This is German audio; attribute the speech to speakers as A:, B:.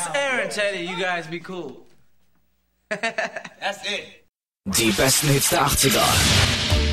A: Aaron tell you guys be cool.
B: That's it.
C: Die besten Hits der 80er.